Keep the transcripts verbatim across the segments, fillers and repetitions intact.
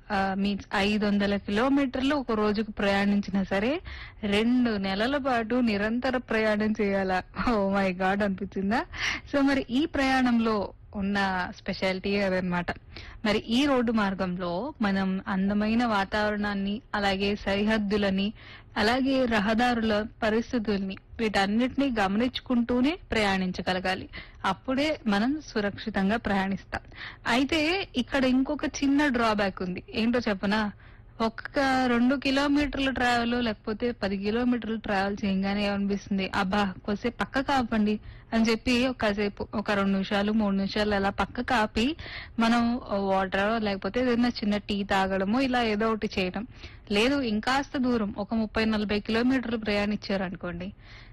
Means ఐదు వందల కిలోమీటర్లు ఒక రోజుకు ప్రయాణించినా సరే రెండు నెలల పాటు నిరంతర ప్రయాణం చేయాలా? ఓ మై గాడ్ అనిపించిందా? సో మరి ఈ ప్రయాణంలో ఉన్న స్పెషాలిటీ అదనమాట. మరి ఈ రోడ్డు మార్గంలో మనం అందమైన వాతావరణాన్ని, అలాగే సరిహద్దులని, అలాగే రహదారుల పరిస్థితుల్ని వీటన్నిటిని గమనించుకుంటూనే ప్రయాణించగలగాలి. అప్పుడే మనం సురక్షితంగా ప్రయాణిస్తాం. అయితే ఇక్కడ ఇంకొక చిన్న డ్రాబ్యాక్ ఉంది. ఏంటో చెప్పనా? ఒక్క రెండు కిలోమీటర్ల ట్రావెల్ లేకపోతే పది కిలోమీటర్లు ట్రావెల్ చేయగానే ఏమనిపిస్తుంది, అబ్బా కొద్దిసేపు పక్క కాపండి అని చెప్పి కాసేపు ఒక రెండు నిమిషాలు మూడు నిమిషాలు అలా పక్క కాపి మనం వాటర్ లేకపోతే ఏదైనా చిన్న టీ తాగడము ఇలా ఏదో ఒకటి చేయడం. లేదు ఇంకాస్త దూరం ఒక ముప్పై నలభై కిలోమీటర్లు ప్రయాణించారనుకోండి,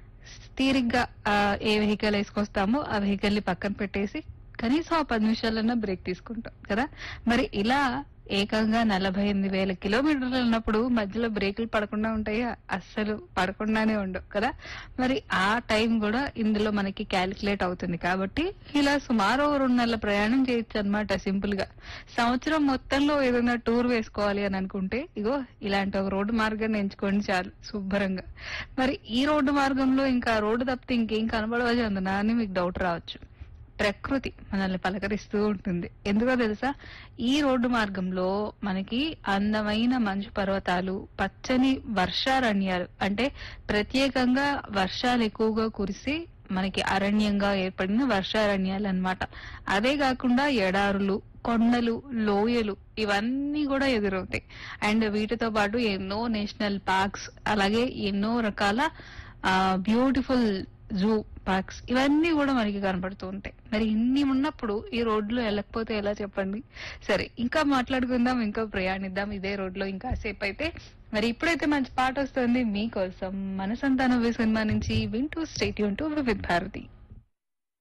తీరిగ్గా ఆ, ఏ వెహికల్ వేసుకొస్తామో ఆ వెహికల్ ని పక్కన పెట్టేసి కనీసం ఆ పది నిమిషాలన్నా బ్రేక్ తీసుకుంటాం కదా. మరి ఇలా ఏకంగా నలభై ఎనిమిది వేల కిలోమీటర్లు ఉన్నప్పుడు మధ్యలో బ్రేకులు పడకుండా ఉంటాయా? అస్సలు పడకుండానే ఉండవు కదా. మరి ఆ టైం కూడా ఇందులో మనకి క్యాలిక్యులేట్ అవుతుంది కాబట్టి ఇలా సుమారు ఓ రెండు నెలల ప్రయాణం చేయొచ్చు అనమాట సింపుల్ గా. సంవత్సరం మొత్తంలో ఏదైనా టూర్ వేసుకోవాలి అని అనుకుంటే ఇగో ఇలాంటి ఒక రోడ్డు మార్గాన్ని ఎంచుకోండి చాలు శుభ్రంగా. మరి ఈ రోడ్డు మార్గంలో ఇంకా రోడ్డు తప్పితే ఇంకేం కనబడవచ్చు అందునా అని మీకు డౌట్ రావచ్చు. ప్రకృతి మనల్ని పలకరిస్తూ ఉంటుంది. ఎందుకో తెలుసా? ఈ రోడ్డు మార్గంలో మనకి అందమైన మంచు పర్వతాలు, పచ్చని వర్షారణ్యాలు, అంటే ప్రత్యేకంగా వర్షాలు ఎక్కువగా కురిసి మనకి అరణ్యంగా ఏర్పడిన వర్షారణ్యాలు అన్నమాట. అదే కాకుండా ఎడారులు, కొండలు, లోయలు ఇవన్నీ కూడా ఎదురవుతాయి. అండ్ వీటితో పాటు ఎన్నో నేషనల్ పార్క్స్, అలాగే ఎన్నో రకాల బ్యూటిఫుల్ జూ పార్క్స్ ఇవన్నీ కూడా మనకి కనపడుతూ ఉంటాయి. మరి ఇన్ని ఉన్నప్పుడు ఈ రోడ్లో వెళ్ళకపోతే ఎలా చెప్పండి? సరే ఇంకా మాట్లాడుకుందాం, ఇంకా ప్రయాణిద్దాం ఇదే రోడ్లో ఇంకా సేపు అయితే. మరి ఇప్పుడైతే మంచి పాట వస్తుంది మీకోసం, మన సంతానం సినిమా నుంచి. వింటూ state Yoon to Vividh Bharati.